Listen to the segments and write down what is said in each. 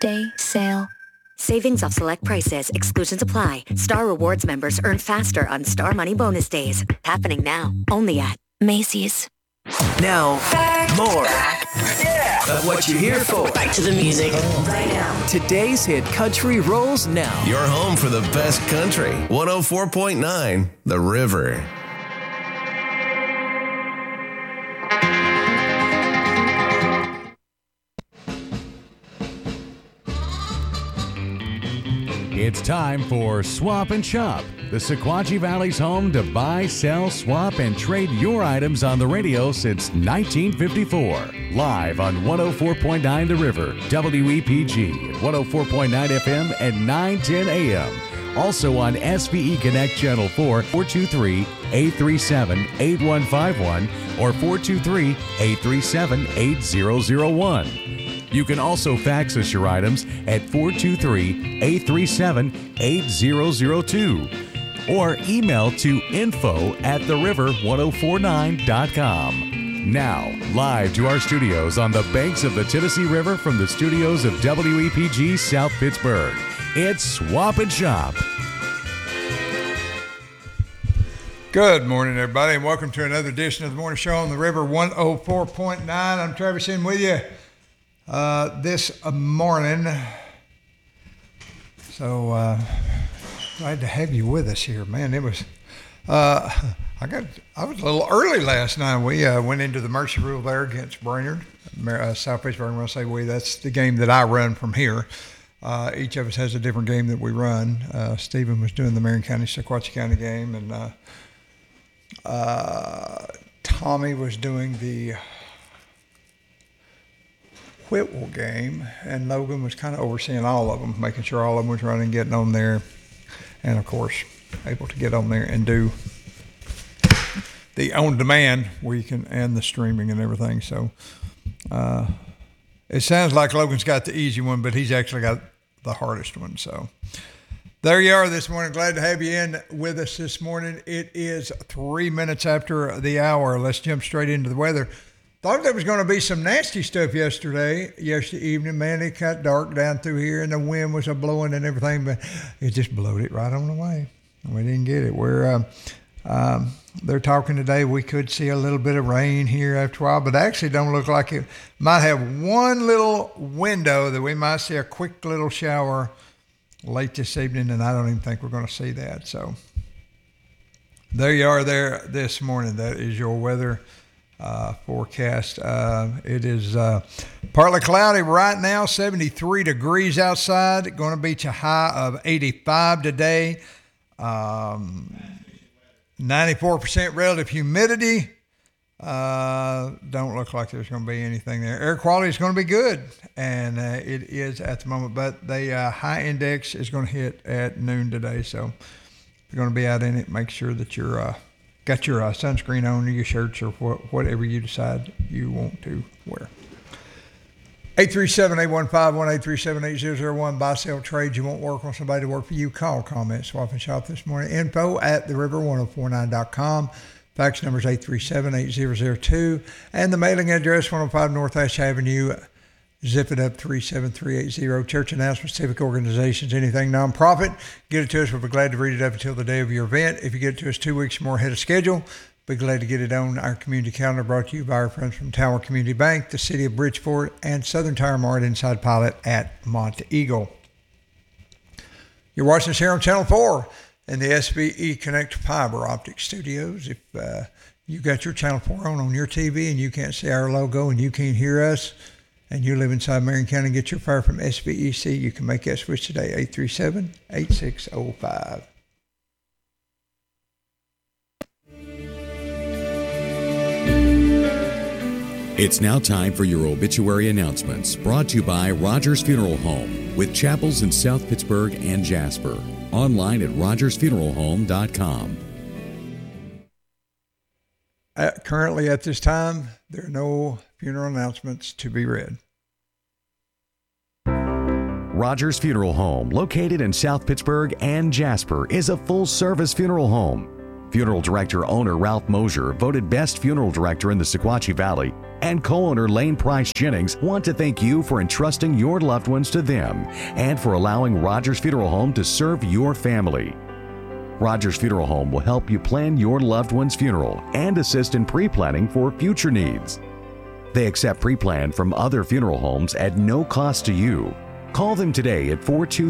Day sale. Savings off select prices. Exclusions apply. Star Rewards members earn faster on Star Money bonus days. Happening now. Only at Macy's. Now, more of what you're here for. Back to the music right now. Today's hit country rolls now. Your home for the best country. 104.9 The River. It's time for Swap and Shop, the Sequatchie Valley's home to buy, sell, swap, and trade your items on the radio since 1954. Live on 104.9 The River, WEPG, 104.9 FM, and 910 AM. Also on SVE Connect Channel 4, 423-837-8151 or 423-837-8001. You can also fax us your items at 423-837-8002 or email to info@theriver1049.com. Now, live to our studios on the banks of the Tennessee River from the studios of WEPG South Pittsburgh, it's Swap and Shop. Good morning, everybody, and welcome to another edition of the Morning Show on the River 104.9. I'm Travis in with you this morning. So glad to have you with us here, man. It was I was a little early last night. We went into the Mercy Rule there against Brainerd, South Pittsburgh. When I say we, that's the game that I run from here. Each of us has a different game that we run. Stephen was doing the Marion County, Sequatchie County game, and Tommy was doing the Whitwell game, and Logan was kind of overseeing all of them, making sure all of them was running, getting on there, and of course able to get on there and do the on-demand where you can, and the streaming and everything. So it sounds like Logan's got the easy one, but he's actually got the hardest one. So there you are this morning. Glad to have you in with us this morning. It is 3 minutes after the hour. Let's jump straight into the weather. Thought there was going to be some nasty stuff yesterday evening. Man, it got dark down through here, and the wind was blowing and everything, but it just blowed it right on the way. We didn't get it. They're talking today we could see a little bit of rain here after a while, but actually don't look like it. Might have one little window that we might see a quick little shower late this evening, and I don't even think we're going to see that. So there you are there this morning. That is your weather forecast. It is partly cloudy right now, 73 degrees outside. Going to be to a high of 85 today. 94% relative humidity. Don't look like there's going to be anything there. Air quality is going to be good, and it is at the moment, but the high index is going to hit at noon today. So if you're going to be out in it, make sure that you're got your sunscreen on, or your shirts, or whatever you decide you want to wear. 837-815-1, 837-8001. Buy, sell, trade. You won't work on somebody to work for you. Call, comment, swap, and shop this morning. info@theriver1049.com. Fax number is 837-8002. And the mailing address, 105 North Ash Avenue. Zip it up 37380. Church announcements, civic organizations, anything nonprofit. Get it to us. We'll be glad to read it up until the day of your event. If you get it to us 2 weeks more ahead of schedule, be glad to get it on our community calendar, brought to you by our friends from Tower Community Bank, the City of Bridgeport, and Southern Tire Mart inside Pilot at Monte Eagle. You're watching us here on Channel 4 in the SVE Connect Fiber Optic Studios. If you got your Channel 4 on your TV and you can't see our logo and you can't hear us, and you live inside Marion County, get your fire from SVEC, you can make that switch today, 837-8605. It's now time for your obituary announcements, brought to you by Rogers Funeral Home, with chapels in South Pittsburgh and Jasper. Online at rogersfuneralhome.com. Currently at this time, there are no funeral announcements to be read. Rogers Funeral Home, located in South Pittsburgh and Jasper, is a full-service funeral home. Funeral director owner Ralph Mosier, voted best funeral director in the Sequatchie Valley, and co-owner Lane Price Jennings want to thank you for entrusting your loved ones to them and for allowing Rogers Funeral Home to serve your family. Rogers Funeral Home will help you plan your loved one's funeral and assist in pre-planning for future needs. They accept pre-plan from other funeral homes at no cost to you. Call them today at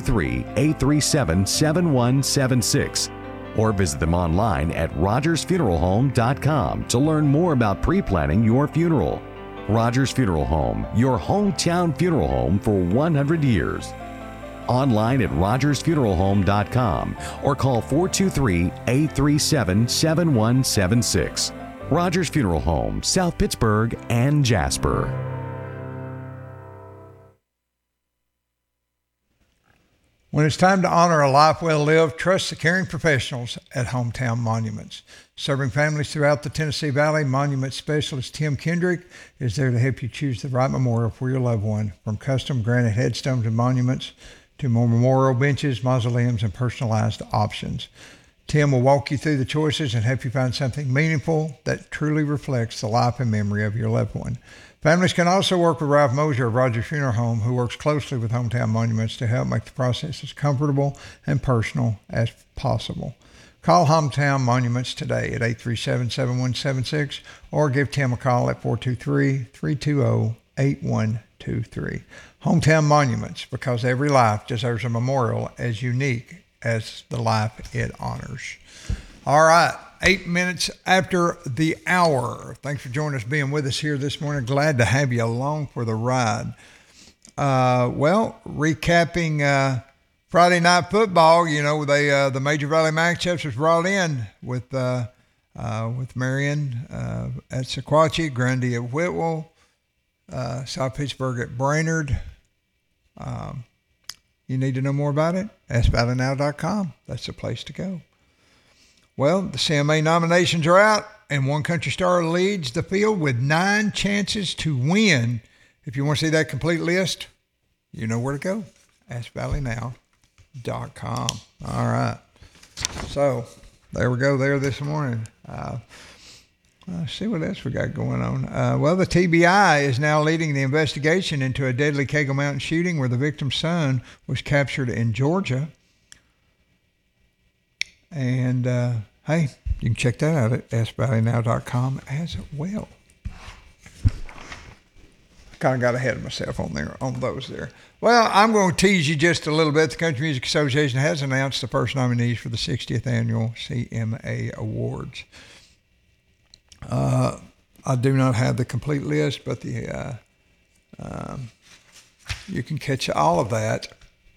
423-837-7176 or visit them online at rogersfuneralhome.com to learn more about pre-planning your funeral. Rogers Funeral Home, your hometown funeral home for 100 years. Online at rogersfuneralhome.com or call 423-837-7176. Rogers Funeral Home, South Pittsburgh and Jasper. When it's time to honor a life well lived, trust the caring professionals at Hometown Monuments. Serving families throughout the Tennessee Valley, Monument Specialist Tim Kendrick is there to help you choose the right memorial for your loved one, from custom granite headstones and monuments to more memorial benches, mausoleums, and personalized options. Tim will walk you through the choices and help you find something meaningful that truly reflects the life and memory of your loved one. Families can also work with Ralph Mosier of Rogers Funeral Home, who works closely with Hometown Monuments to help make the process as comfortable and personal as possible. Call Hometown Monuments today at 837-7176 or give Tim a call at 423-320-8123. Hometown Monuments, because every life deserves a memorial as unique as the life it honors. All right. 8 minutes after the hour. Thanks for joining us, being with us here this morning. Glad to have you along for the ride. Recapping Friday night football, the Major Valley matchups was brought in with Marion at Sequatchie, Grundy at Whitwell, South Pittsburgh at Brainerd. You need to know more about it? AskValleyNow.com. That's the place to go. Well, the CMA nominations are out, and One Country Star leads the field with 9 chances to win. If you want to see that complete list, you know where to go. AskValleyNow.com. All right. So, there we go there this morning. Let's see what else we got going on. The TBI is now leading the investigation into a deadly Cagle Mountain shooting where the victim's son was captured in Georgia. And, hey, you can check that out at AskValleyNow.com as well. Kind of got ahead of myself on those there. Well, I'm going to tease you just a little bit. The Country Music Association has announced the first nominees for the 60th Annual CMA Awards. I do not have the complete list, but you can catch all of that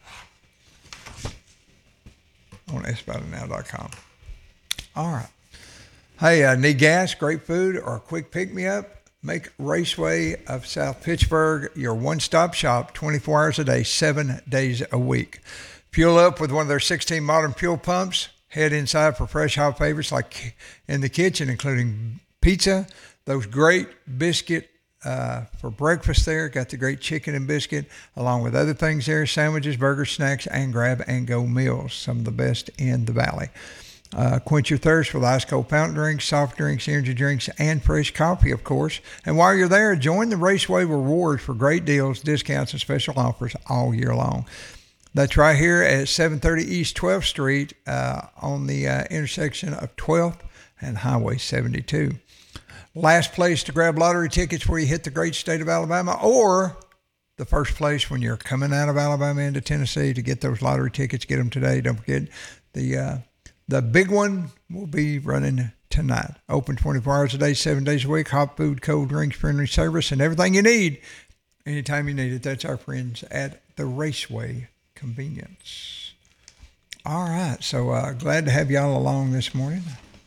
on AskValleyNow.com. All right. Hey, need gas, great food, or a quick pick-me-up? Make Raceway of South Pittsburgh your one-stop shop 24 hours a day, 7 days a week. Fuel up with one of their 16 modern fuel pumps. Head inside for fresh hot favorites like in the kitchen, including pizza, those great biscuit for breakfast there. Got the great chicken and biscuit, along with other things there, sandwiches, burgers, snacks, and grab-and-go meals, some of the best in the valley. Quench your thirst with ice-cold fountain drinks, soft drinks, energy drinks, and fresh coffee, of course. And while you're there, join the Raceway Rewards for great deals, discounts, and special offers all year long. That's right here at 730 East 12th Street on the intersection of 12th and Highway 72. Last place to grab lottery tickets before you hit the great state of Alabama, or the first place when you're coming out of Alabama into Tennessee to get those lottery tickets. Get them today. Don't forget the big one will be running tonight. Open 24 hours a day, 7 days a week. Hot food, cold drinks, friendly service, and everything you need anytime you need it. That's our friends at the Raceway Convenience. All right. So glad to have y'all along this morning.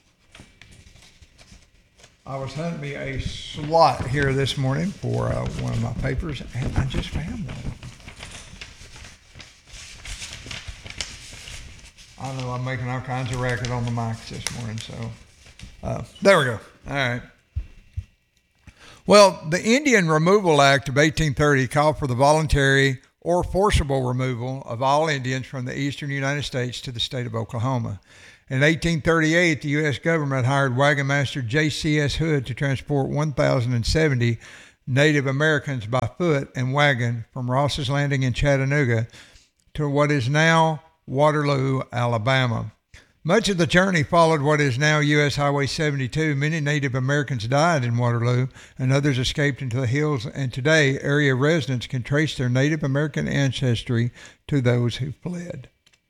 I was hunting me a slot here this morning for one of my papers, and I just found one. I know I'm making all kinds of racket on the mics this morning, so there we go. All right. Well, the Indian Removal Act of 1830 called for the voluntary or forcible removal of all Indians from the eastern United States to the state of Oklahoma. In 1838, the U.S. government hired wagon master J.C.S. Hood to transport 1,070 Native Americans by foot and wagon from Ross's Landing in Chattanooga to what is now Waterloo, Alabama. Much of the journey followed what is now U.S. Highway 72. Many Native Americans died in Waterloo, and others escaped into the hills, and today area residents can trace their Native American ancestry to those who fled.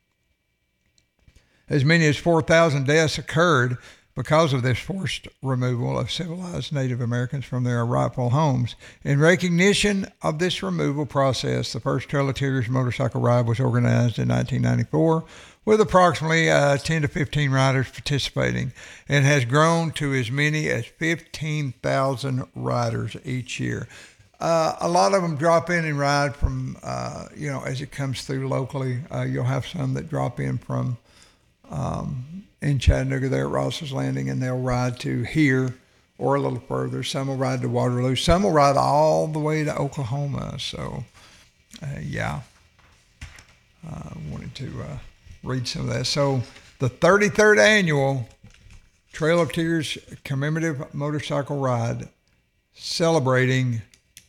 As many as 4,000 deaths occurred because of this forced removal of civilized Native Americans from their rightful homes. In recognition of this removal process, the first Trail of Tears motorcycle ride was organized in 1994 with approximately 10 to 15 riders participating, and has grown to as many as 15,000 riders each year. A lot of them drop in and ride from, as it comes through locally. You'll have some that drop in from in Chattanooga there at Ross's Landing, and they'll ride to here or a little further. Some will ride to Waterloo. Some will ride all the way to Oklahoma. So, I wanted to read some of that. So, the 33rd annual Trail of Tears commemorative motorcycle ride celebrating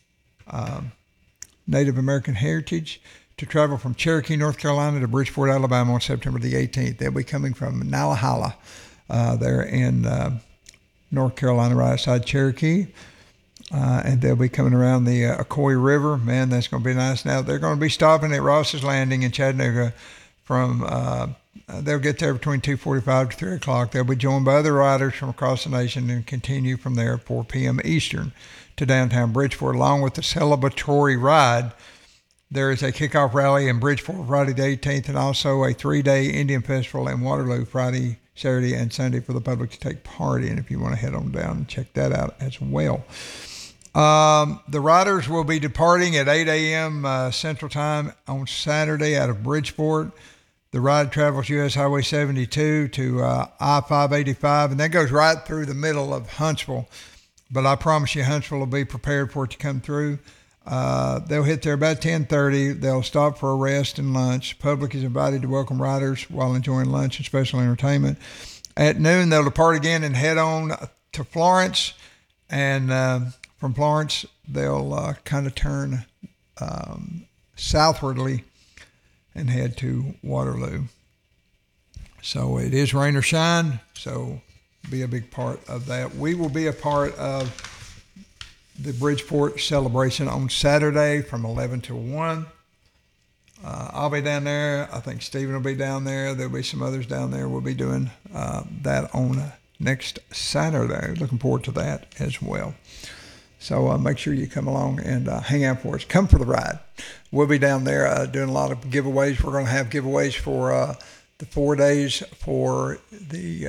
Native American heritage to travel from Cherokee, North Carolina to Bridgeport, Alabama on September the 18th. They'll be coming from Nalahala there in North Carolina, right outside Cherokee. And they'll be coming around the Ocoee River. Man, that's going to be nice. Now, they're going to be stopping at Ross's Landing in Chattanooga from, they'll get there between 2:45 to 3 o'clock. They'll be joined by other riders from across the nation and continue from there at 4 p.m. Eastern to downtown Bridgeport, along with the celebratory ride. There is a kickoff rally in Bridgeport Friday the 18th, and also a 3-day Indian Festival in Waterloo Friday, Saturday, and Sunday for the public to take part in, if you want to head on down and check that out as well. The riders will be departing at 8 a.m. Central Time on Saturday out of Bridgeport. The ride travels U.S. Highway 72 to I-585, and that goes right through the middle of Huntsville. But I promise you, Huntsville will be prepared for it to come through. They'll hit there about 10:30. They'll stop for a rest and lunch. Public is invited to welcome riders while enjoying lunch and special entertainment. At noon, they'll depart again and head on to Florence. And from Florence, they'll kind of turn southwardly and head to Waterloo. So it is rain or shine, so be a big part of that. We will be a part of the Bridgeport celebration on Saturday from 11 to 1. I'll be down there. I think Stephen will be down there. There'll be some others down there. We'll be doing that on next Saturday. Looking forward to that as well. So make sure you come along and hang out for us. Come for the ride. We'll be down there doing a lot of giveaways. We're going to have giveaways for the 4 days for the,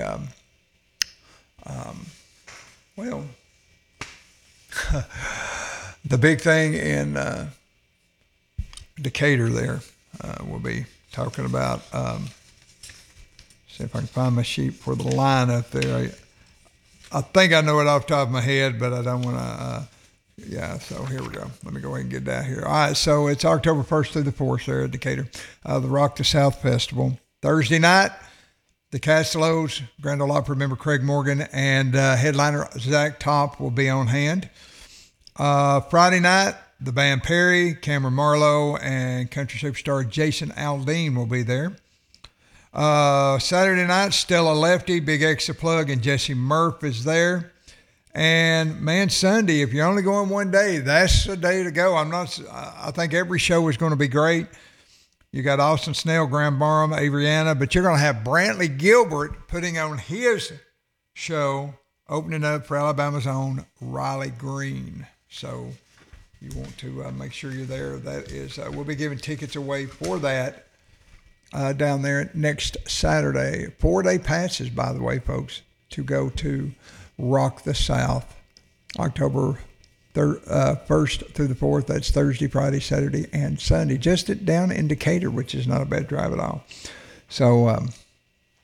the big thing in Decatur there. We'll be talking about, see if I can find my sheet for the line up there. I think I know it off the top of my head, but I don't want to, so here we go. Let me go ahead and get down here. All right, so it's October 1st through the 4th there at Decatur, the Rock the South Festival. Thursday night, the Castellos, Grand Ole Opry member Craig Morgan, and headliner Zach Top will be on hand. Friday night, the band Perry, Cameron Marlowe, and country superstar Jason Aldean will be there. Saturday night, Stella Lefty, Big Extra Plug, and Jesse Murph is there. And man, Sunday, if you're only going one day, that's the day to go. I think every show is going to be great. You got Austin Snell, Graham Barham, Avriana, but you're going to have Brantley Gilbert putting on his show, opening up for Alabama's own Riley Green. So you want to make sure you're there. That is, we'll be giving tickets away for that down there next Saturday. 4-day passes, by the way, folks, to go to Rock the South, October 1st through the 4th. That's Thursday, Friday, Saturday, and Sunday. Just down in Decatur, which is not a bad drive at all. So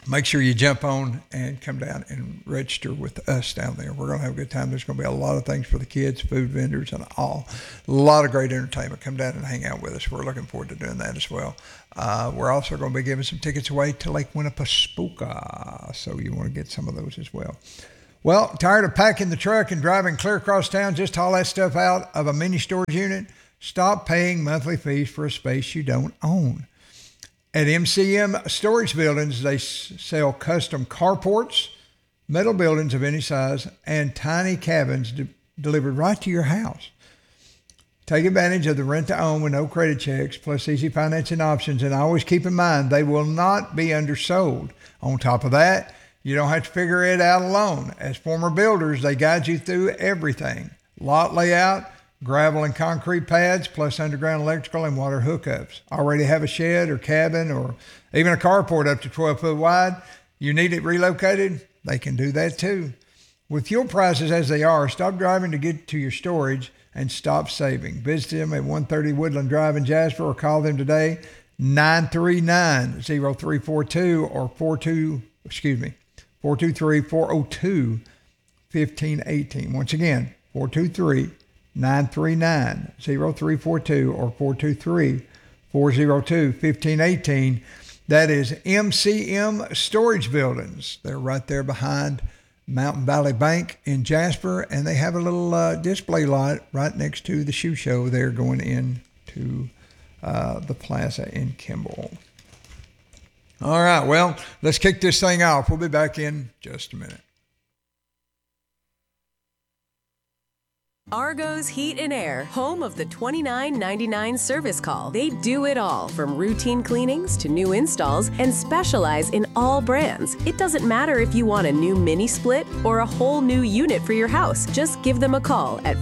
make sure you jump on and come down and register with us down there. We're going to have a good time. There's going to be a lot of things for the kids, food vendors, and all. A lot of great entertainment. Come down and hang out with us. We're looking forward to doing that as well. We're also going to be giving some tickets away to Lake Winnipesaukee, so you want to get some of those as well. Well, tired of packing the truck and driving clear across town just to haul that stuff out of a mini storage unit? Stop paying monthly fees for a space you don't own. At MCM Storage Buildings, they sell custom carports, metal buildings of any size, and tiny cabins delivered right to your house. Take advantage of the rent-to-own with no credit checks, plus easy financing options, and always keep in mind they will not be undersold. On top of that, you don't have to figure it out alone. As former builders, they guide you through everything. Lot layout, gravel and concrete pads, plus underground electrical and water hookups. Already have a shed or cabin or even a carport up to 12 foot wide? You need it relocated? They can do that too. With fuel prices as they are, stop driving to get to your storage and stop saving. Visit them at 130 Woodland Drive in Jasper or call them today, 939-0342 or 423-402-1518. Once again, 423-939-0342 or 423-402-1518. That is MCM Storage Buildings. They're right there behind Mountain Valley Bank in Jasper, and they have a little display lot right next to the shoe show there going into the plaza in Kimball. All right, well, let's kick this thing off. We'll be back in just a minute. Argo's Heat and Air, home of the $29.99 service call. They do it all, from routine cleanings to new installs, and specialize in all brands. It doesn't matter if you want a new mini split or a whole new unit for your house. Just give them a call at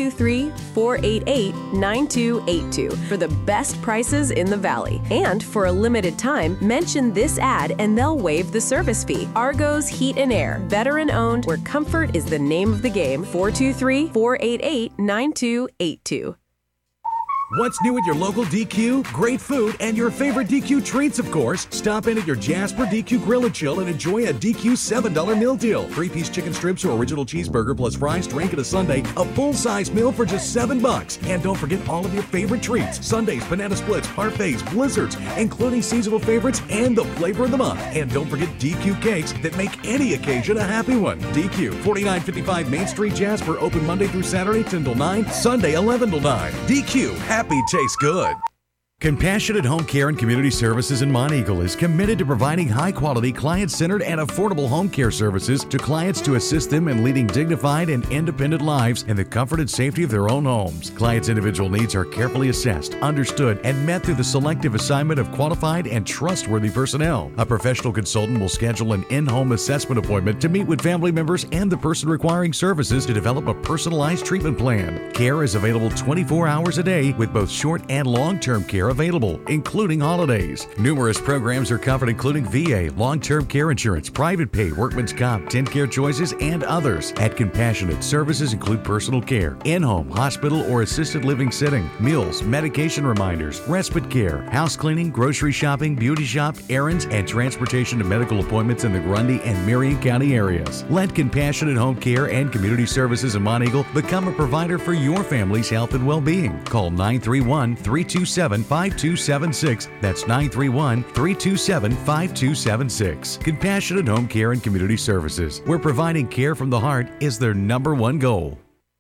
423-488-9282 for the best prices in the Valley. And for a limited time, mention this ad and they'll waive the service fee. Argo's Heat and Air, veteran-owned, where comfort is the name of the game. 423-488-9282. What's new at your local DQ? Great food and your favorite DQ treats, of course. Stop in at your Jasper DQ Grill and Chill and enjoy a DQ $7 meal deal. 3-piece chicken strips or original cheeseburger plus fries, drink, and a sundae. A full-size meal for just $7. And don't forget all of your favorite treats. Sundaes, banana splits, parfaits, blizzards, including seasonal favorites and the flavor of the month. And don't forget DQ cakes that make any occasion a happy one. DQ, 4955 Main Street, Jasper. Open Monday through Saturday, 10 till 9. Sunday, 11 till 9. DQ, happy tastes good. Compassionate Home Care and Community Services in Monteagle is committed to providing high-quality, client-centered, and affordable home care services to clients to assist them in leading dignified and independent lives in the comfort and safety of their own homes. Clients' individual needs are carefully assessed, understood, and met through the selective assignment of qualified and trustworthy personnel. A professional consultant will schedule an in-home assessment appointment to meet with family members and the person requiring services to develop a personalized treatment plan. Care is available 24 hours a day with both short and long-term care available, including holidays. Numerous programs are covered, including VA, long-term care insurance, private pay, workman's comp, TennCare choices, and others. At Compassionate, services include personal care, in-home, hospital, or assisted living setting, meals, medication reminders, respite care, house cleaning, grocery shopping, beauty shop, errands, and transportation to medical appointments in the Grundy and Marion County areas. Let Compassionate Home Care and Community Services in Monteagle become a provider for your family's health and well-being. Call 931-327-5276. That's 931-327-5276. Compassionate Home Care and Community Services, where providing care from the heart is their number one goal.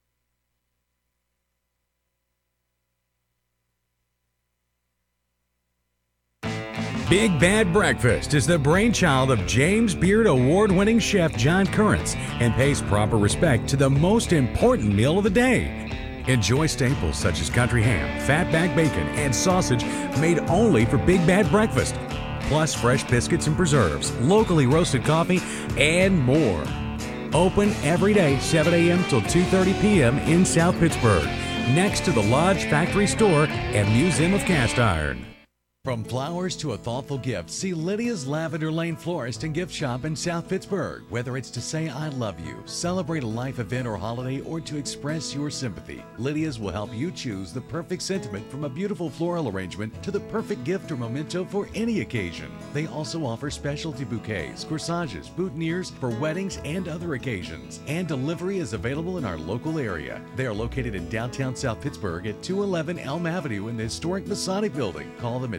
Big Bad Breakfast is the brainchild of James Beard Award-winning chef John Currents and pays proper respect to the most important meal of the day. Enjoy staples such as country ham, fatback bacon, and sausage made only for Big Bad Breakfast, plus fresh biscuits and preserves, locally roasted coffee, and more. Open every day, 7 a.m. till 2:30 p.m. in South Pittsburgh, next to the Lodge Factory Store and Museum of Cast Iron. From flowers to a thoughtful gift, see Lydia's Lavender Lane Florist and Gift Shop in South Pittsburgh. Whether it's to say I love you, celebrate a life event or holiday, or to express your sympathy, Lydia's will help you choose the perfect sentiment, from a beautiful floral arrangement to the perfect gift or memento for any occasion. They also offer specialty bouquets, corsages, boutonnieres for weddings and other occasions. And delivery is available in our local area. They are located in downtown South Pittsburgh at 211 Elm Avenue in the historic Masonic Building. Call them at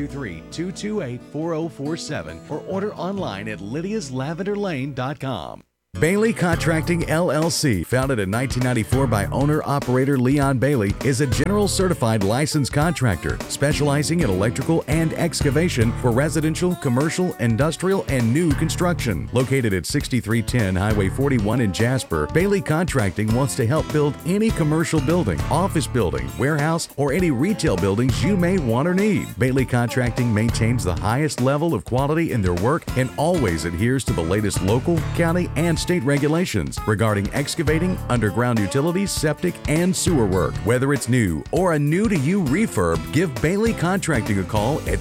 423-228-4047 or order online at lydiaslavenderlane.com. Bailey Contracting LLC, founded in 1994 by owner-operator Leon Bailey, is a general certified licensed contractor specializing in electrical and excavation for residential, commercial, industrial, and new construction. Located at 6310 Highway 41 in Jasper, Bailey Contracting wants to help build any commercial building, office building, warehouse, or any retail buildings you may want or need. Bailey Contracting maintains the highest level of quality in their work and always adheres to the latest local, county, and state regulations regarding excavating, underground utilities, septic, and sewer work. Whether it's new or a new-to-you refurb, give Bailey Contracting a call at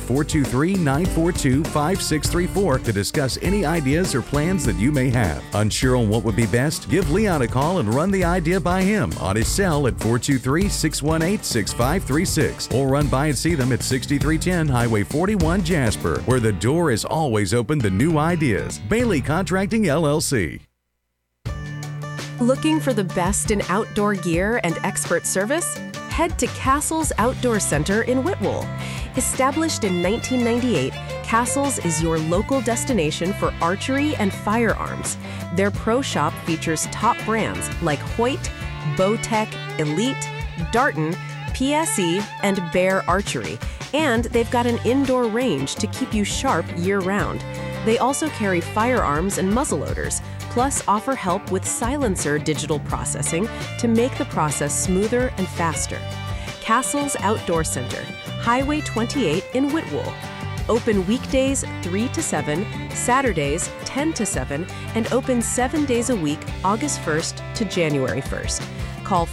423-942-5634 to discuss any ideas or plans that you may have. Unsure on what would be best? Give Leon a call and run the idea by him on his cell at 423-618-6536, or run by and see them at 6310 Highway 41 Jasper, where the door is always open to new ideas. Bailey Contracting LLC. Looking for the best in outdoor gear and expert service? Head to Castles Outdoor Center in Whitwell. Established in 1998, Castles is your local destination for archery and firearms. Their pro shop features top brands like Hoyt, Bowtech, Elite, Darton, PSE, and Bear Archery. And they've got an indoor range to keep you sharp year-round. They also carry firearms and muzzleloaders, plus offer help with silencer digital processing to make the process smoother and faster. Castles Outdoor Center, Highway 28 in Whitwell. Open weekdays 3 to 7, Saturdays 10 to 7, and open 7 days a week, August 1st to January 1st. Call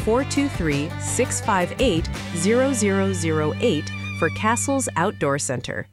423-658-0008 for Castles Outdoor Center.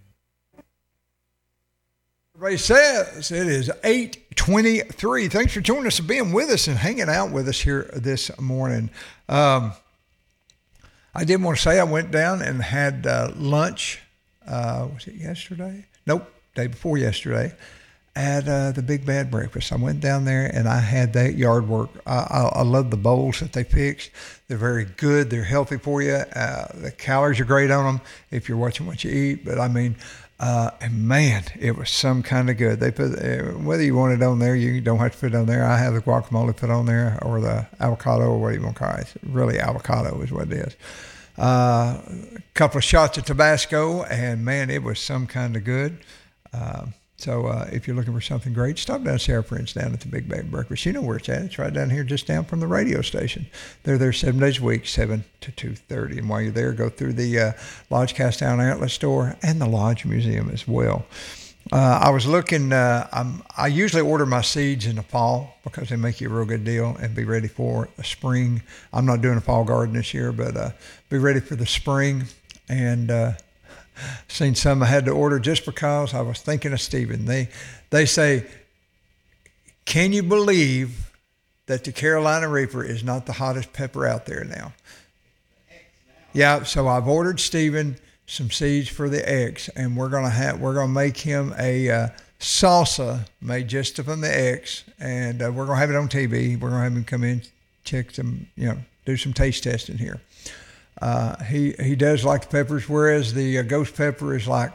Everybody says it is 8:23. Thanks for joining us and being with us and hanging out with us here this morning. I did want to say I went down and had lunch. Was it yesterday? Nope, day before yesterday at the Big Bad Breakfast. I went down there and I had that yard work. I love the bowls that they fixed. They're very good. They're healthy for you. The calories are great on them if you're watching what you eat. But I mean, and man, it was some kind of good. They put, whether you want it on there, you don't have to put it on there. I have the guacamole put on there, or the avocado, or what you want to call it. It's really avocado is what it is. A couple of shots of Tabasco, and man, it was some kind of good. So if you're looking for something great, stop down and see our friends down at the Big Bad Breakfast. You know where it's at. It's right down here, just down from the radio station. They're there 7 days a week, 7 to 2:30. And while you're there, go through the Lodge Cast Down Outlet Store and the Lodge Museum as well. I was looking, I usually order my seeds in the fall because they make you a real good deal and be ready for a spring. I'm not doing a fall garden this year, but be ready for the spring. And seen some I had to order just because I was thinking of Stephen. They say, can you believe that the Carolina Reaper is not the hottest pepper out there now? Yeah, so I've ordered Stephen some seeds for the X, and we're gonna make him a salsa made just from the X, and we're gonna have it on TV. We're gonna have him come in, check some, do some taste testing here. He does like the peppers, whereas the ghost pepper is like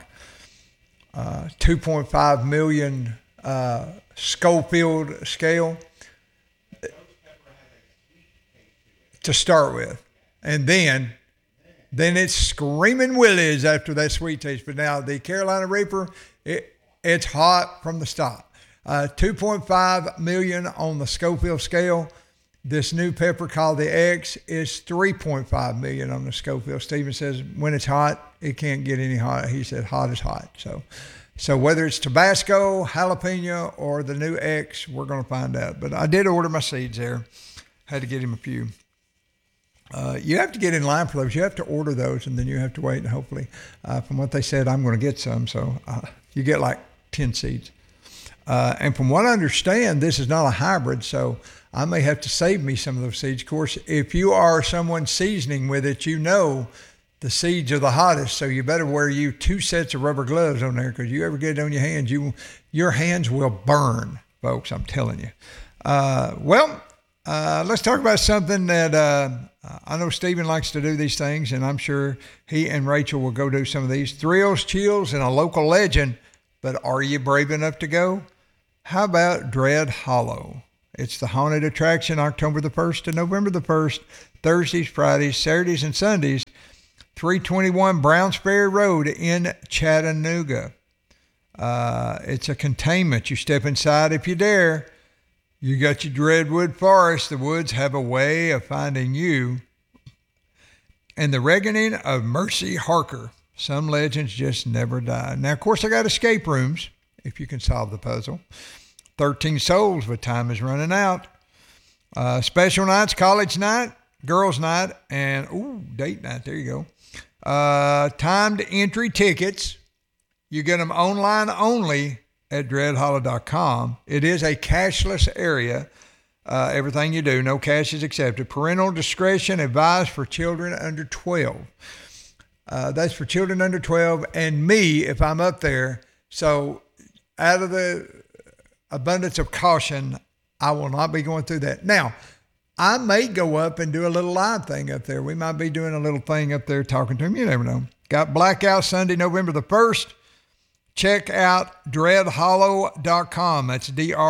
2.5 million Schofield scale to start with, and then it's screaming willies after that sweet taste. But now the Carolina Reaper, it's hot from the start. 2.5 million on the Schofield scale. This new pepper called the X is 3.5 million on the Schofield. Stephen says when it's hot, it can't get any hot. He said hot is hot. So whether it's Tabasco, jalapeno, or the new X, we're going to find out. But I did order my seeds there. Had to get him a few. You have to get in line for those. You have to order those, and then you have to wait. And hopefully, from what they said, I'm going to get some. So you get like 10 seeds. And from what I understand, this is not a hybrid, so I may have to save me some of those seeds. Of course, if you are someone seasoning with it, you know the seeds are the hottest, so you better wear 2 sets of rubber gloves on there, because you ever get it on your hands, your hands will burn, folks, I'm telling you. Let's talk about something that I know Stephen likes to do these things, and I'm sure he and Rachel will go do some of these. Thrills, chills, and a local legend, but are you brave enough to go? How about Dread Hollow? It's the haunted attraction October the 1st to November the 1st, Thursdays, Fridays, Saturdays, and Sundays, 321 Brownsbury Road in Chattanooga. It's a containment. You step inside if you dare. You got your Dreadwood Forest. The woods have a way of finding you. And the reckoning of Mercy Harker. Some legends just never die. Now, of course, I got escape rooms, if you can solve the puzzle. 13 souls, but time is running out. Special nights, college night, girls night, and date night. There you go. Timed entry tickets. You get them online only at dreadhollow.com. It is a cashless area. Everything you do, no cash is accepted. Parental discretion advised for children under 12. That's for children under 12 and me if I'm up there. So out of the abundance of caution, I will not be going through that. Now, I may go up and do a little live thing up there. We might be doing a little thing up there talking to him. You never know. Got Blackout Sunday, November the 1st. Check out dreadhollow.com. That's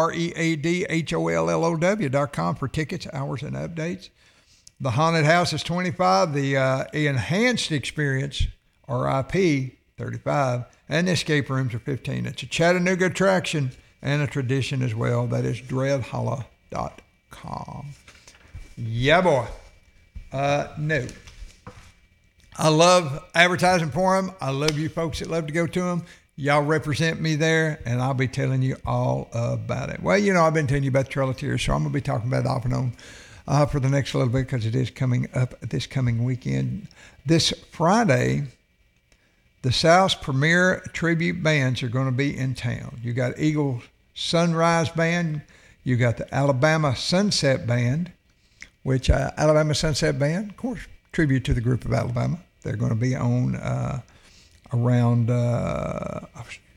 DREADHOLLOW.com for tickets, hours, and updates. The haunted house is $25. The enhanced experience, RIP, $35. And the escape rooms are $15. It's a Chattanooga attraction and a tradition as well. That is dreadhollow.com. Yeah, boy. No. I love advertising for them. I love you folks that love to go to them. Y'all represent me there, and I'll be telling you all about it. Well, I've been telling you about the Trail of Tears, so I'm going to be talking about it off and on for the next little bit, because it is coming up this coming weekend. This Friday, the South's premier tribute bands are going to be in town. You got Eagle Sunrise Band. You got the Alabama Sunset Band, which Alabama Sunset Band, of course, tribute to the group of Alabama. They're going to be on around, the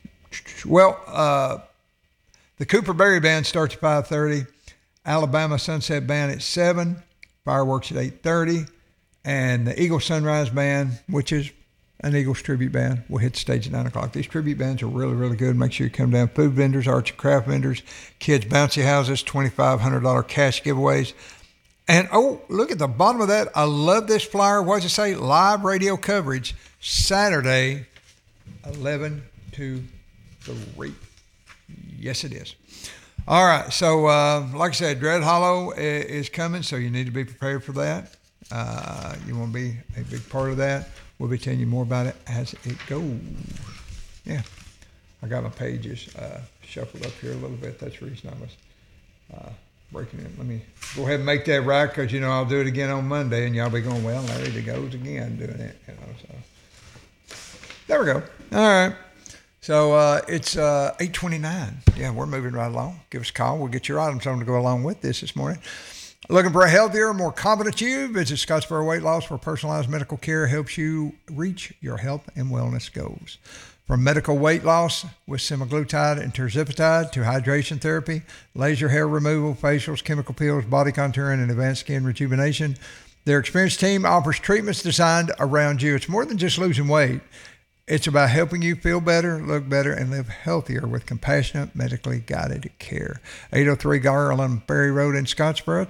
Cooper Berry Band starts at 5:30. Alabama Sunset Band at 7. Fireworks at 8:30. And the Eagle Sunrise Band, which is an Eagles tribute band, will hit the stage at 9 o'clock. These tribute bands are really, really good. Make sure you come down. Food vendors, arts and craft vendors, kids' bouncy houses, $2,500 cash giveaways. And, look at the bottom of that. I love this flyer. What does it say? Live radio coverage, Saturday, 11 to 3. Yes, it is. All right. So, like I said, Dread Hollow is coming, so you need to be prepared for that. You want to be a big part of that. We'll be telling you more about it as it goes. Yeah. I got my pages shuffled up here a little bit. That's the reason I was breaking it. Let me go ahead and make that right, because, I'll do it again on Monday, and y'all be going, well, there he goes again doing it. So there we go. All right. So it's 8:29. Yeah, we're moving right along. Give us a call. We'll get your items on to go along with this morning. Looking for a healthier, more confident you? Visit Scottsboro Weight Loss, where personalized medical care helps you reach your health and wellness goals. From medical weight loss with semaglutide and tirzepatide to hydration therapy, laser hair removal, facials, chemical peels, body contouring, and advanced skin rejuvenation, their experienced team offers treatments designed around you. It's more than just losing weight. It's about helping you feel better, look better, and live healthier with compassionate, medically guided care. 803 Garland Ferry Road in Scottsboro,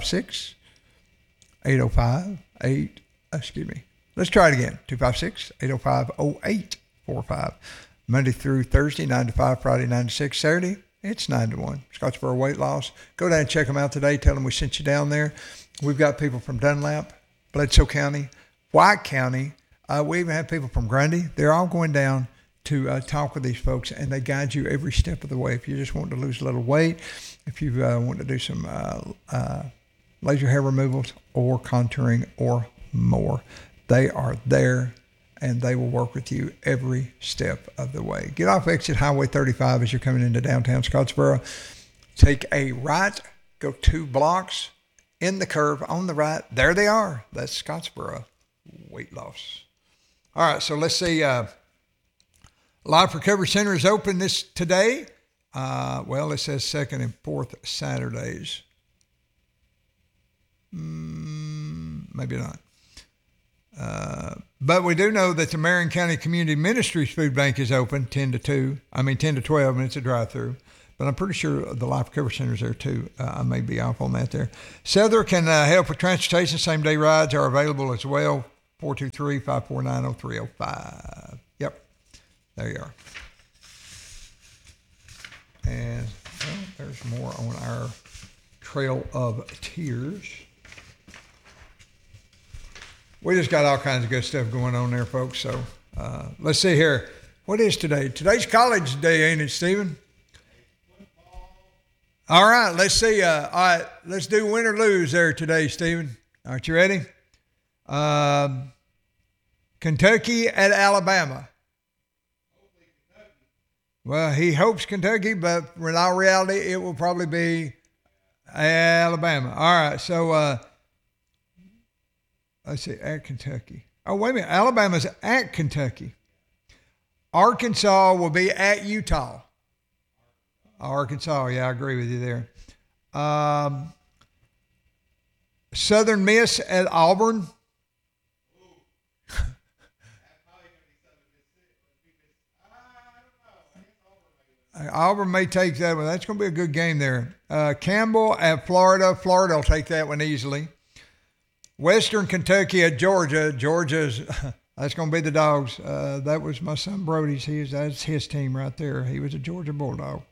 256-805-8. Let's try it again. 256-805-0845. Monday through Thursday, 9 to 5, Friday, 9 to 6, Saturday, it's 9 to 1. Scottsboro Weight Loss. Go down and check them out today. Tell them we sent you down there. We've got people from Dunlap, Bledsoe County, White County. We even have people from Grundy. They're all going down to talk with these folks, and they guide you every step of the way. If you just want to lose a little weight, if you want to do some laser hair removals or contouring or more. They are there, and they will work with you every step of the way. Get off exit Highway 35 as you're coming into downtown Scottsboro. Take a right, go 2 blocks in the curve on the right. There they are. That's Scottsboro Weight Loss. All right, so let's see. Life Recovery Center is open today. It says 2nd and 4th Saturdays. Maybe not. But we do know that the Marion County Community Ministries Food Bank is open 10 to 12, and it's a drive-through. But I'm pretty sure the Life Recovery Center is there too. I may be off on that there. Souther can help with transportation. Same-day rides are available as well. 423-549-0305. Yep. There you are. And there's more on our Trail of Tears. We just got all kinds of good stuff going on there, folks. So let's see here. What is today? Today's college day, ain't it, Stephen? All right, let's see. All right, let's do win or lose there today, Stephen. Aren't you ready? Kentucky at Alabama. Well, he hopes Kentucky, but in all reality, it will probably be Alabama. All right, so let's see, at Kentucky. Oh, wait a minute. Alabama's at Kentucky. Arkansas will be at Utah. Arkansas, yeah, I agree with you there. Southern Miss at Auburn. Auburn may take that one. That's going to be a good game there. Campbell at Florida. Florida will take that one easily. Western Kentucky at Georgia. Georgia's, that's going to be the Dogs. That was my son Brody's. That's his team right there. He was a Georgia Bulldog.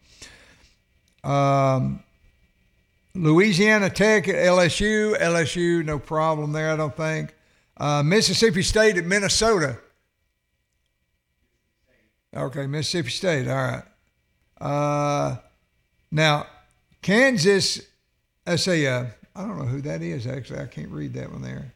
Louisiana Tech at LSU. LSU, no problem there, I don't think. Mississippi State at Minnesota. Okay, Mississippi State. All right. Now, Kansas, let's say, I don't know who that is, actually. I can't read that one there.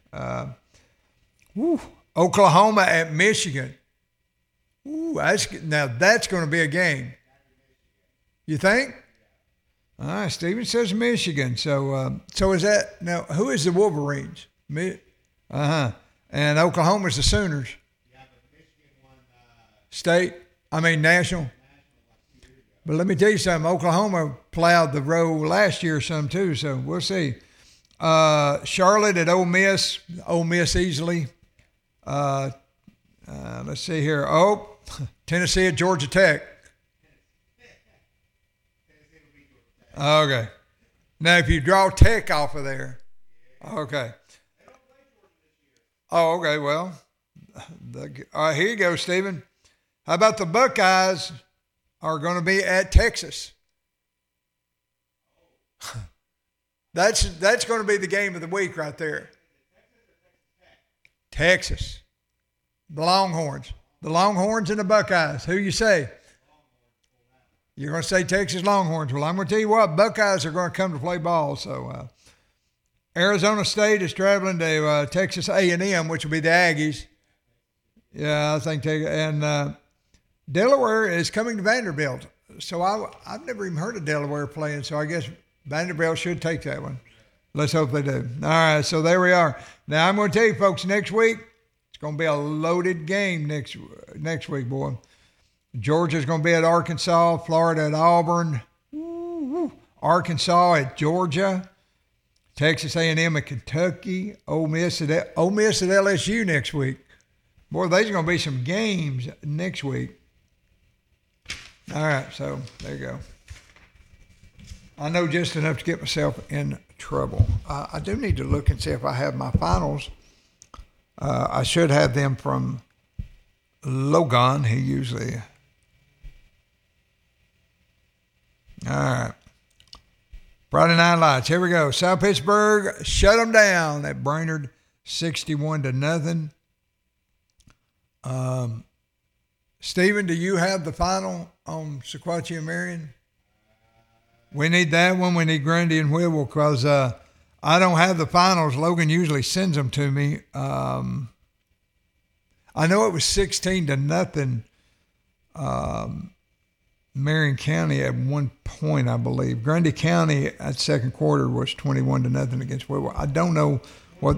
Oklahoma at Michigan. That's going to be a game. You think? All right, Stephen says Michigan. So is that, now, who is the Wolverines? And Oklahoma's the Sooners. Yeah, but Michigan won national. But let me tell you something. Oklahoma plowed the road last year or something too, so we'll see. Charlotte at Ole Miss. Ole Miss easily. Let's see here. Tennessee at Georgia Tech. Okay. Now, if you draw Tech off of there, okay. Oh, okay. Well, all right, here you go, Stephen. How about the Buckeyes are going to be at Texas? That's going to be the game of the week right there. Texas. The Longhorns. The Longhorns and the Buckeyes. Who you say? You're going to say Texas Longhorns. Well, I'm going to tell you what, Buckeyes are going to come to play ball. So Arizona State is traveling to Texas A&M, which will be the Aggies. Yeah, I think. And Delaware is coming to Vanderbilt. So I've never even heard of Delaware playing, so I guess Vanderbilt should take that one. Let's hope they do. All right, so there we are. Now, I'm going to tell you, folks, next week, it's going to be a loaded game next week, boy. Georgia's going to be at Arkansas, Florida at Auburn, Arkansas at Georgia, Texas A&M at Kentucky, Ole Miss at LSU next week. Boy, there's going to be some games next week. All right, so there you go. I know just enough to get myself in trouble. I do need to look and see if I have my finals. I should have them from Logan. He usually... All right. Friday Night Lights. Here we go. South Pittsburgh shut them down at Brainerd 61-0. Stephen, do you have the final on Sequatchie and Marion? We need that one. We need Grundy and Whitwell because I don't have the finals. Logan usually sends them to me. I know it was 16-0. Marion County at one point, I believe. Grundy County at second quarter was 21-0 against Whitwell. I don't know what.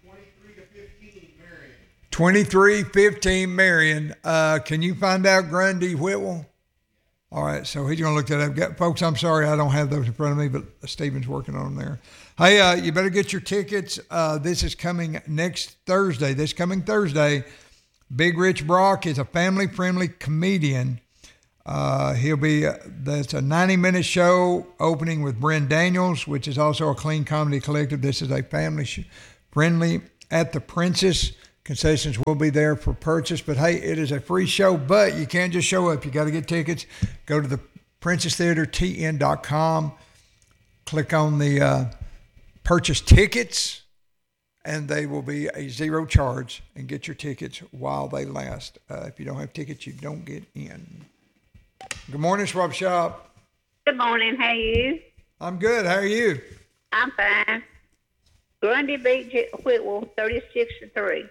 23-15 Marion. Can you find out Grundy Whitwell? All right, so he's going to look that up. Folks, I'm sorry I don't have those in front of me, but Stephen's working on them there. Hey, you better get your tickets. This is coming next Thursday. This coming Thursday, Big Rich Brock is a family-friendly comedian. He'll be, that's a 90-minute show opening with Bryn Daniels, which is also a clean comedy collective. This is a family-friendly at the Princess. Concessions will be there for purchase, but hey, it is a free show, but you can't just show up. You got to get tickets. Go to the princesstheatertn.com, click on the purchase tickets, and they will be a zero charge, and get your tickets while they last. If you don't have tickets, you don't get in. Good morning, Swap Shop. Good morning. How are you? I'm good. How are you? I'm fine. Grundy beat Whitwell 36-3.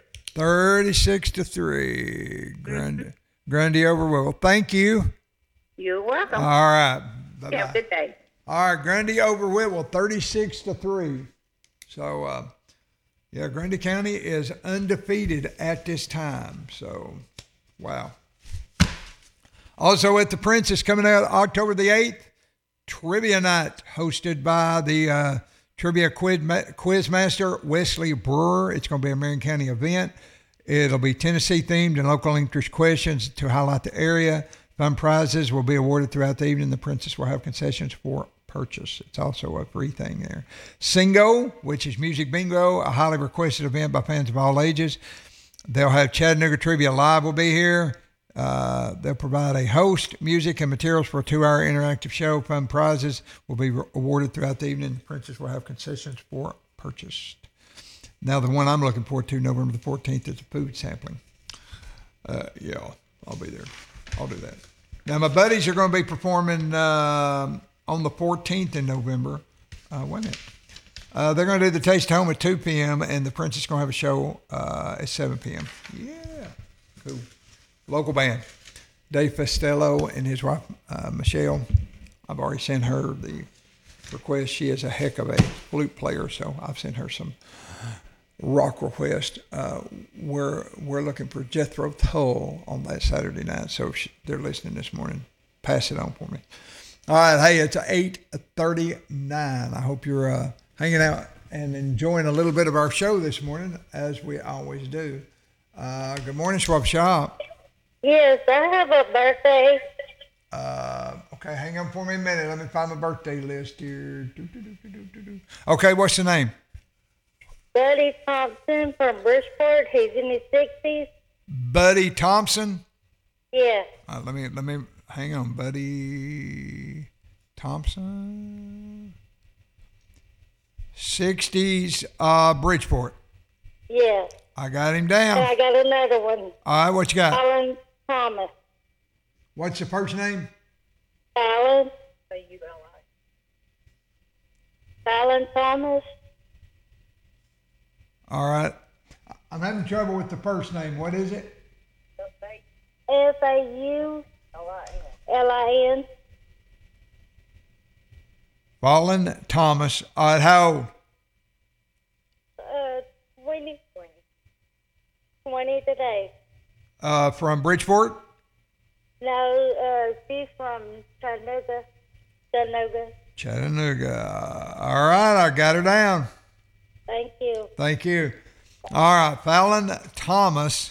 36-3. Grundy over Whitwell. Thank you. You're welcome. All right. Bye-bye. Have a good day. All right, Grundy over Whitwell, 36-3. So, yeah, Grundy County is undefeated at this time. So, wow. Also at the Princess coming out October the 8th, Trivia Night hosted by the Trivia Quiz Master Wesley Brewer. It's going to be a Marion County event. It'll be Tennessee themed and local interest questions to highlight the area. Fun prizes will be awarded throughout the evening. The Princess will have concessions for purchase. It's also a free thing there. Singo, which is Music Bingo, a highly requested event by fans of all ages. They'll have Chattanooga Trivia Live will be here. They'll provide a host, music, and materials for a 2-hour interactive show. Fun prizes will be awarded throughout the evening. The Princess will have concessions for purchase. Now, the one I'm looking forward to, November the 14th, is a food sampling. Yeah, I'll be there. I'll do that. Now, my buddies are going to be performing on the 14th in November. Wait a minute. They're going to do the Taste Home at 2 p.m., and the Princess is going to have a show at 7 p.m. Yeah, cool. Local band, Dave Festello and his wife, Michelle. I've already sent her the request. She is a heck of a flute player, so I've sent her some rock request. We're looking for Jethro Tull on that Saturday night, so they're listening this morning. Pass it on for me. All right, hey, it's 8:39. I hope you're hanging out and enjoying a little bit of our show this morning, as we always do. Good morning, Swap Shop. Yes, I have a birthday. Okay, hang on for me a minute. Let me find my birthday list here. Okay, what's the name? Buddy Thompson from Bridgeport. He's in his 60s. Buddy Thompson? Yeah. Let me hang on. Buddy Thompson. 60s, Bridgeport. Yeah. I got him down. And I got another one. All right, what you got? Alan Thomas. What's the first name? Alan. Alan Thomas. All right. I'm having trouble with the first name. What is it? Faulin. Fallen Thomas. All right, how old? 20 today. From Bridgeport? No, she's from Chattanooga. All right, I got her down. Thank you. Thank you. All right, Fallon Thomas.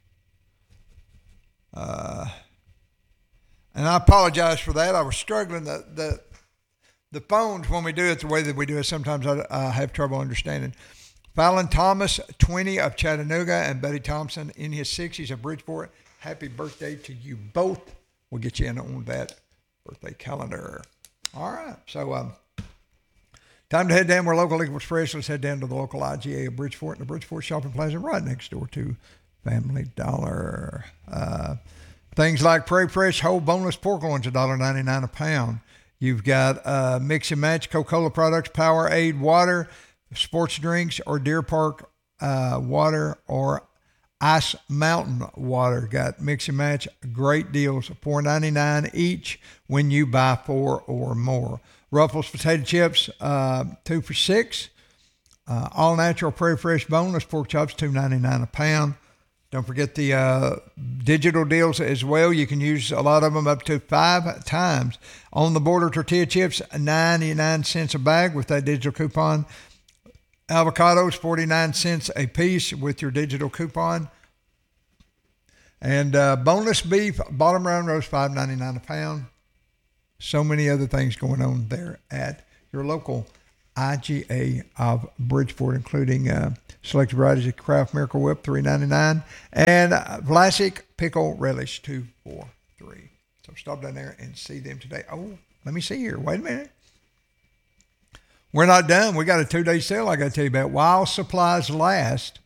And I apologize for that. I was struggling. The phones, when we do it the way that we do it, sometimes I have trouble understanding. Fallon Thomas, 20 of Chattanooga, and Buddy Thompson in his 60s of Bridgeport. Happy birthday to you both. We'll get you in on that birthday calendar. All right. So, time to head down where local equals fresh. Let's head down to the local IGA of Bridgeport and the Bridgeport Shopping Plaza right next door to Family Dollar. Things like Prairie Fresh whole boneless pork loins, $1.99 a pound. You've got Mix and Match Coca-Cola products, Powerade water, sports drinks, or Deer Park water, or Ice Mountain water. Got mix and match great deals, $4.99 each when you buy 4 or more. Ruffles potato chips, 2 for $6. All natural Prairie Fresh boneless pork chops, $2.99 a pound. Don't forget the digital deals as well. You can use a lot of them up to 5 times. On the Border tortilla chips, 99 cents a bag with that digital coupon. Avocados, 49 cents a piece with your digital coupon. And boneless beef, bottom round roast, $5.99 a pound. So many other things going on there at your local IGA of Bridgeport, including selected varieties of Kraft Miracle Whip, $3.99, and Vlasic Pickle Relish, $2 for $3. So stop down there and see them today. Oh, let me see here. Wait a minute. We're not done. We got a 2-day sale I got to tell you about. While supplies last,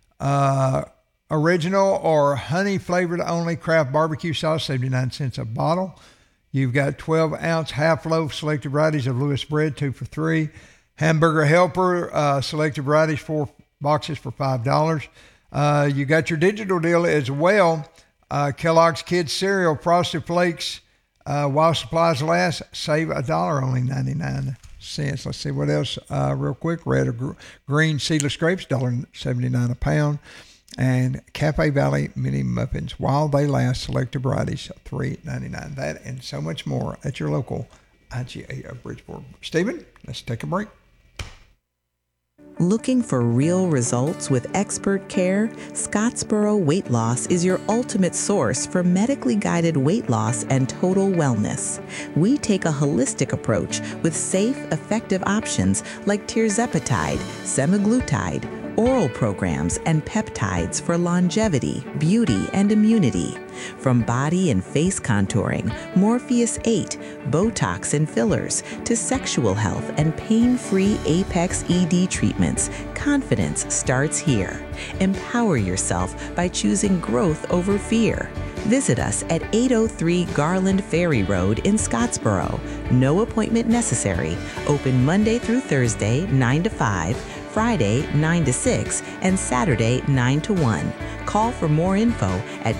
original or honey flavored only Kraft barbecue sauce, 79 cents a bottle. You've got 12-ounce half loaf selected varieties of Lewis bread, 2 for $3. Hamburger Helper selected varieties, 4 boxes for $5. You got your digital deal as well. Kellogg's Kids Cereal Frosted Flakes, while supplies last, save $1, only 99 cents. Let's see what else real quick. Red or green seedless grapes, $1.79 a pound. And Cafe Valley mini muffins, while they last, selected varieties, $3.99. That and so much more at your local IGA of Bridgeport. Stephen, let's take a break. Looking for real results with expert care? Scottsboro Weight Loss is your ultimate source for medically guided weight loss and total wellness. We take a holistic approach with safe, effective options like tirzepatide, semaglutide, oral programs, and peptides for longevity, beauty, and immunity. From body and face contouring, Morpheus 8, Botox and fillers, to sexual health and pain-free Apex ED treatments, confidence starts here. Empower yourself by choosing growth over fear. Visit us at 803 Garland Ferry Road in Scottsboro. No appointment necessary. Open Monday through Thursday, 9 to 5, Friday, 9 to 6, and Saturday, 9 to 1. Call for more info at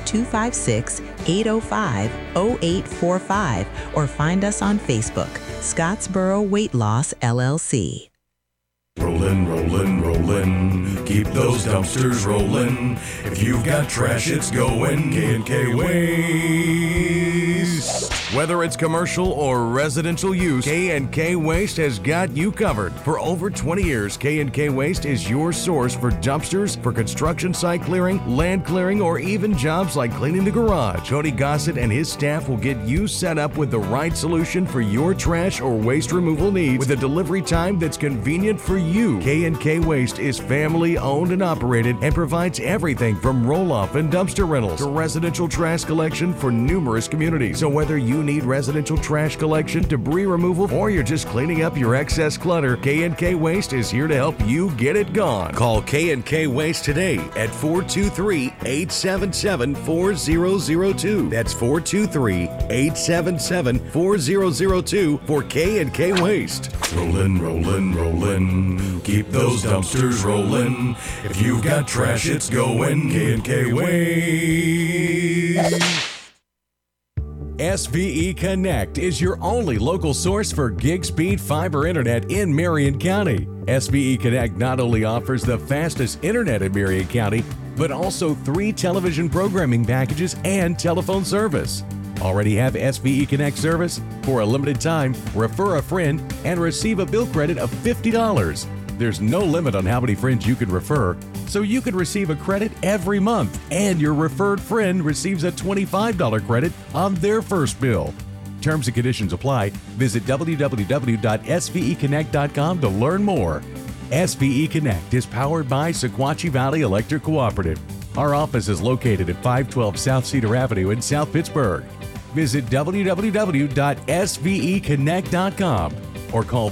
256-805-0845 or find us on Facebook, Scottsboro Weight Loss, LLC. Rollin', rollin', rollin', keep those dumpsters rollin'. If you've got trash, it's going K&K Waste. Whether it's commercial or residential use, K&K Waste has got you covered. For over 20 years, K&K Waste is your source for dumpsters, for construction site clearing, land clearing, or even jobs like cleaning the garage. Cody Gossett and his staff will get you set up with the right solution for your trash or waste removal needs with a delivery time that's convenient for you. K&K Waste is family owned and operated and provides everything from roll-off and dumpster rentals to residential trash collection for numerous communities. So whether you need residential trash collection, debris removal, or you're just cleaning up your excess clutter, K&K Waste is here to help you get it gone. Call K&K Waste today at 423-877-4002. That's 423-877-4002 for K&K Waste. Rollin', rollin', rollin', keep those dumpsters rollin'. If you've got trash, it's going K&K Waste. SVE Connect is your only local source for gig speed fiber internet in Marion County. SVE Connect not only offers the fastest internet in Marion County, but also 3 television programming packages and telephone service. Already have SVE Connect service? For a limited time, refer a friend and receive a bill credit of $50. There's no limit on how many friends you can refer, so you can receive a credit every month, and your referred friend receives a $25 credit on their first bill. Terms and conditions apply. Visit www.sveconnect.com to learn more. SVE Connect is powered by Sequatchie Valley Electric Cooperative. Our office is located at 512 South Cedar Avenue in South Pittsburgh. Visit www.sveconnect.com or call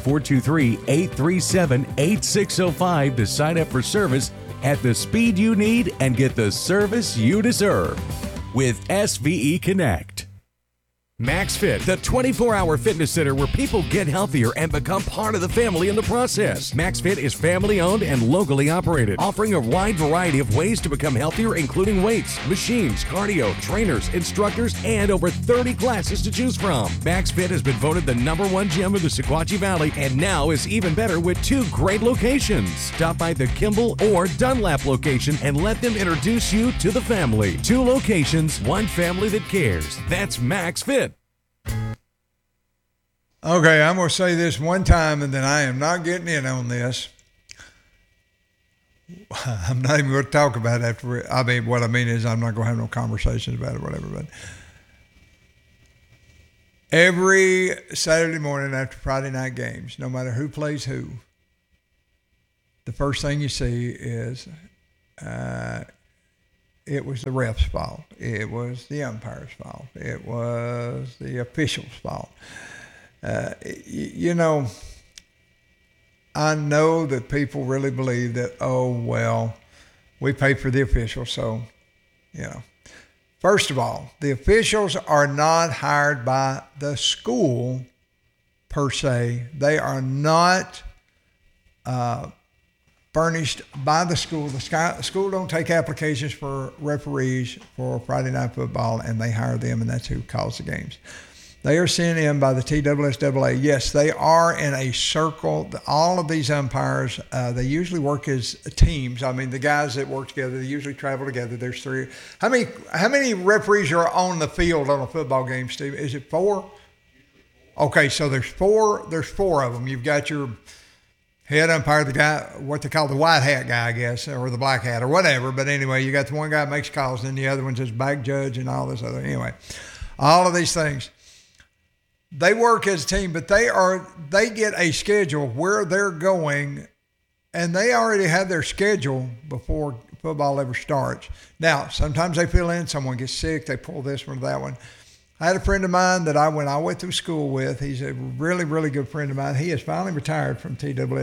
423-837-8605 to sign up for service at the speed you need and get the service you deserve with SVE Connect. MaxFit, the 24-hour fitness center where people get healthier and become part of the family in the process. MaxFit is family-owned and locally operated, offering a wide variety of ways to become healthier, including weights, machines, cardio, trainers, instructors, and over 30 classes to choose from. MaxFit has been voted the #1 gym of the Sequatchie Valley and now is even better with 2 great locations. Stop by the Kimball or Dunlap location and let them introduce you to the family. 2 locations, 1 family that cares. That's MaxFit. Okay, I'm going to say this one time, and then I am not getting in on this. I'm not even going to talk about it after. What I mean is I'm not going to have no conversations about it, whatever. But every Saturday morning after Friday night games, no matter who plays who, the first thing you see is it was the ref's fault. It was the umpire's fault. It was the official's fault. I know that people really believe that, oh, well, we pay for the officials, so, First of all, the officials are not hired by the school per se. They are not furnished by the school. The school don't take applications for referees for Friday Night Football, and they hire them, and that's who calls the games. They are sent in by the TSSAA. Yes, they are in a circle. All of these umpires, they usually work as teams. I mean, the guys that work together, they usually travel together. There's 3. How many referees are on the field on a football game, Steve? Is it 4? Okay, so there's 4 of them. You've got your head umpire, the guy, what they call the white hat guy, I guess, or the black hat or whatever. But anyway, you got the one guy that makes calls, and the other one's just back judge and all this other. Anyway, all of these things. They work as a team, but they get a schedule where they're going, and they already have their schedule before football ever starts. Now, sometimes they fill in, someone gets sick, they pull this one or that one. I had a friend of mine that I went through school with. He's a really, really good friend of mine. He has finally retired from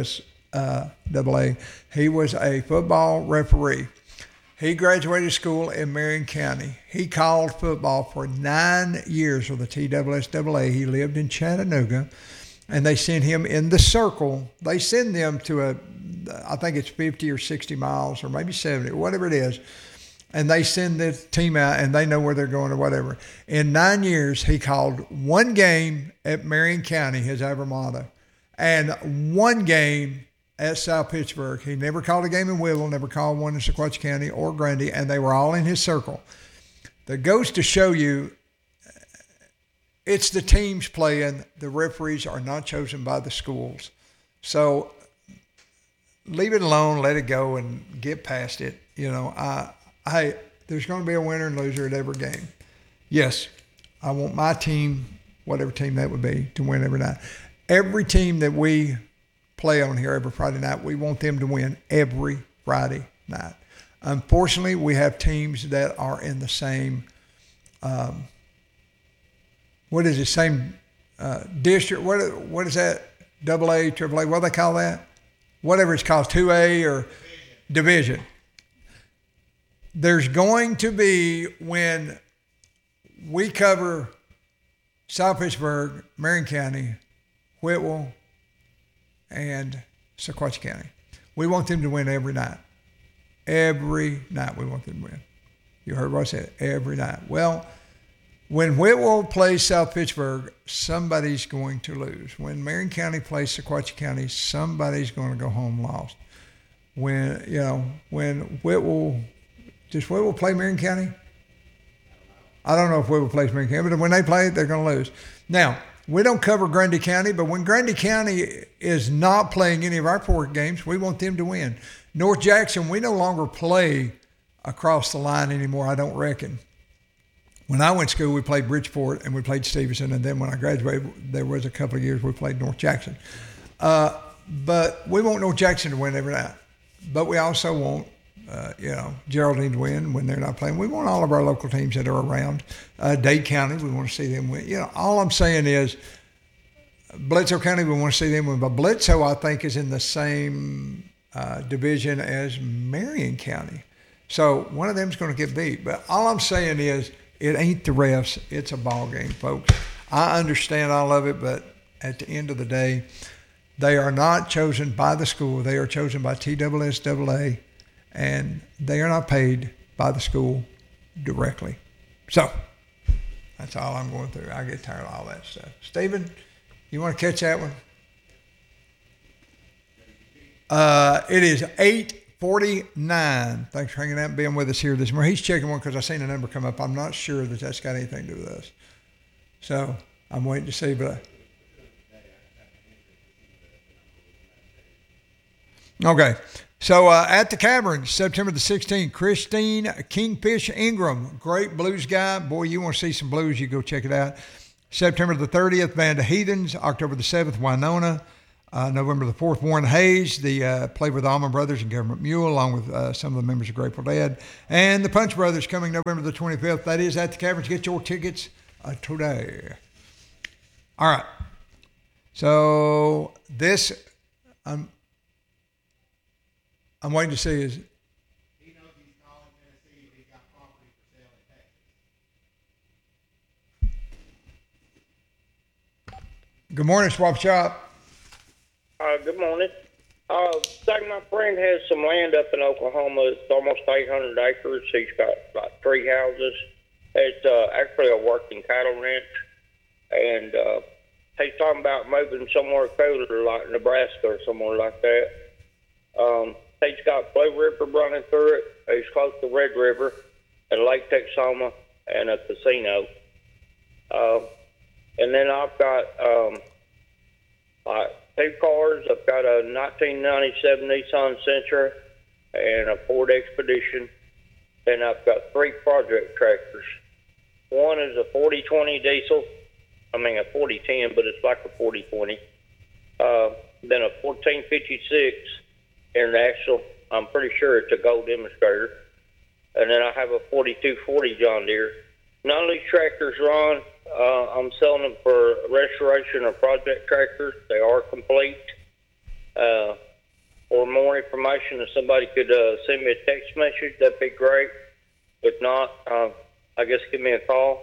TSSAA. He was a football referee. He graduated school in Marion County. He called football for 9 years with the TSSAA. He lived in Chattanooga, and they sent him in the circle. They send them to I think it's 50 or 60 miles or maybe 70 or whatever it is, and they send the team out, and they know where they're going or whatever. In 9 years, he called 1 game at Marion County, his alma mater, and 1 game at South Pittsburgh. He never called a game in Whittle, never called one in Sequatchie County or Grundy, and they were all in his circle. That goes to show you it's the teams playing. The referees are not chosen by the schools. So leave it alone, let it go, and get past it. There's going to be a winner and loser at every game. Yes, I want my team, whatever team that would be, to win every night. Every team that we play on here every Friday night, we want them to win every Friday night. Unfortunately, we have teams that are in the same, same district. What is that? AA, AAA, what do they call that? Whatever it's called, 2A or division. There's going to be, when we cover South Pittsburgh, Marion County, Whitwell, and Sequatchie County, we want them to win every night. Every night we want them to win. You heard what I said, every night. Well, when Whitwell plays South Pittsburgh, somebody's going to lose. When Marion County plays Sequatchie County, somebody's going to go home lost. When Whitwell, does Whitwell play Marion County? I don't know if Whitwell plays Marion County, but when they play, they're going to lose. Now, we don't cover Grundy County, but when Grundy County is not playing any of our 4 games, we want them to win. North Jackson, we no longer play across the line anymore, I don't reckon. When I went to school, we played Bridgeport and we played Stevenson, and then when I graduated, there was a couple of years we played North Jackson. But we want North Jackson to win every night. But we also want Geraldine to win when they're not playing. We want all of our local teams that are around. Dade County, we want to see them win. All I'm saying is Bledsoe County, we want to see them win. But Bledsoe, I think, is in the same division as Marion County. So one of them is going to get beat. But all I'm saying is It ain't the refs. It's a ball game, folks. I understand all of it, but at the end of the day, they are not chosen by the school. They are chosen by TSSAA, and they are not paid by the school directly. So that's all I'm going through. I get tired of all that stuff. Stephen, you want to catch that one? It is 8:49. Thanks for hanging out and being with us here this morning. He's checking one because I seen a number come up. I'm not sure that that's got anything to do with us. So I'm waiting to see, but okay. So at the Cavern, September the 16th, Christine Kingfish Ingram, great blues guy. Boy, you want to see some blues, you go check it out. September the 30th, Band of Heathens. October the 7th, Winona. November the 4th, Warren Hayes, played with the Allman Brothers and Government Mule, along with some of the members of Grateful Dead. And the Punch Brothers coming November the 25th. That is at the Caverns. Get your tickets today. All right. So this, I'm waiting to see is. He knows he's calling Tennessee. He got property for sale in Texas. Good morning, Swap Shop. Good morning. Like my friend has some land up in Oklahoma. It's almost 800 acres. He's got like 3 houses. It's actually a working cattle ranch. And he's talking about moving somewhere cooler like Nebraska or somewhere like that. He's got Blue River running through it. He's close to Red River and Lake Texoma and a casino. And then I've got like 2 cars. I've got a 1997 Nissan Sentra and a Ford Expedition. And I've got 3 project tractors. One is a 4020 diesel. I mean a 4010, but it's like a 4020. Then a 1456 International. I'm pretty sure it's a gold demonstrator. And then I have a 4240 John Deere. None of these tractors run. I'm selling them for restoration or project tractors. They are complete. Or more information, if somebody could send me a text message, that'd be great. If not, I guess give me a call.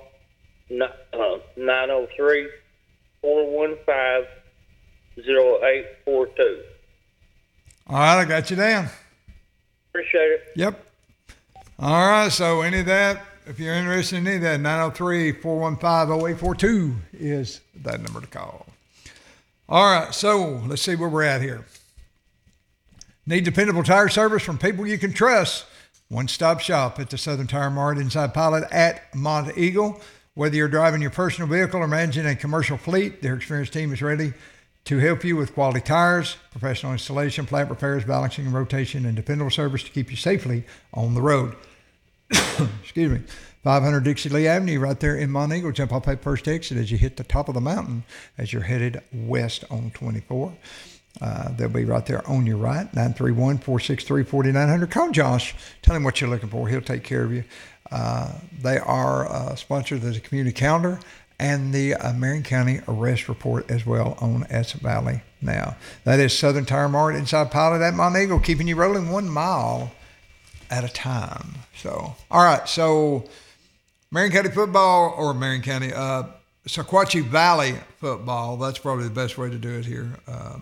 903-415-0842. All right, I got you down. Appreciate it. Yep. All right, so any of that, if you're interested in any of that, 903-415-0842 is that number to call. All right, so let's see where we're at here. Need dependable tire service from people you can trust. One-stop shop at the Southern Tire Mart inside Pilot at Mont Eagle. Whether you're driving your personal vehicle or managing a commercial fleet, their experienced team is ready to help you with quality tires, professional installation, plant repairs, balancing and rotation, and dependable service to keep you safely on the road. Excuse me. 500 Dixie Lee Avenue right there in Montego. Jump off that first exit as you hit the top of the mountain as you're headed west on 24. They'll be right there on your right, 931-463-4900. Call Josh. Tell him what you're looking for. He'll take care of you. They are sponsored as a community calendar and the Marion County Arrest Report as well on S Valley Now. That is Southern Tire Mart inside Pilot at Montego, keeping you rolling 1 mile at a time. So, all right. So, Marion County football, or Marion County, Sequatchie Valley football, that's probably the best way to do it here,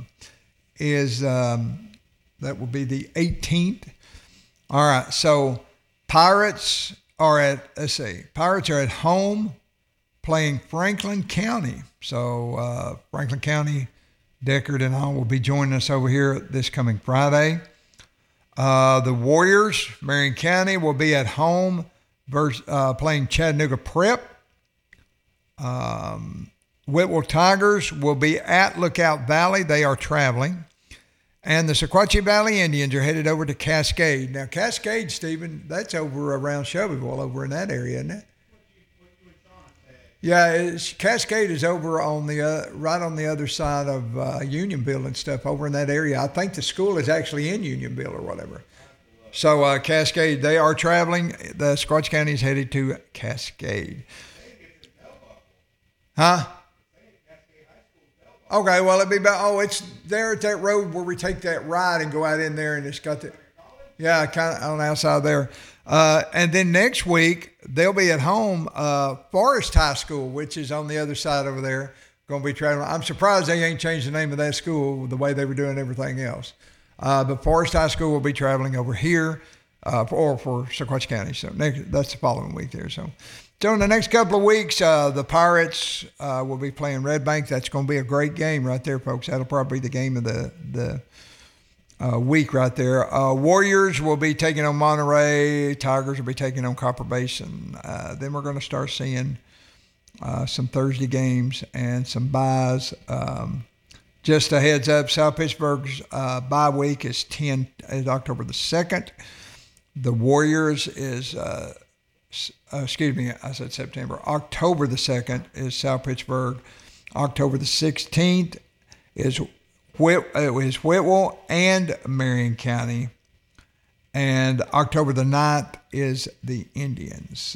that will be the 18th. All right. So, Pirates are at home playing Franklin County. So, Franklin County, Deckard and all will be joining us over here this coming Friday. The Warriors, Marion County, will be at home playing Chattanooga Prep. Whitwell Tigers will be at Lookout Valley. They are traveling. And the Sequatchie Valley Indians are headed over to Cascade. Now, Cascade, Stephen, that's over around Shelbyville, over in that area, isn't it? Yeah, Cascade is over on the right on the other side of Unionville and stuff, over in that area. I think the school is actually in Unionville or whatever. So Cascade, they are traveling. The Sequatchie County is headed to Cascade. Huh? Okay, well, it'd be about, it's there at that road where we take that ride and go out in there, and it's got the, Yeah, kind of on the outside there. And then next week, they'll be at home, Forest High School, which is on the other side over there, going to be traveling. I'm surprised they ain't changed the name of that school the way they were doing everything else. But Forest High School will be traveling over here for Sequatchie County. So that's the following week there. So in the next couple of weeks, the Pirates will be playing Red Bank. That's going to be a great game right there, folks. That'll probably be the game of the week right there. Warriors will be taking on Monterey. Tigers will be taking on Copper Basin. Then we're going to start seeing some Thursday games and some byes. Just a heads up, South Pittsburgh's bye week is October the 2nd. The Warriors is, excuse me, I said September. October the 2nd is South Pittsburgh. October the 16th is Whitwell and Marion County. And October the 9th is the Indians.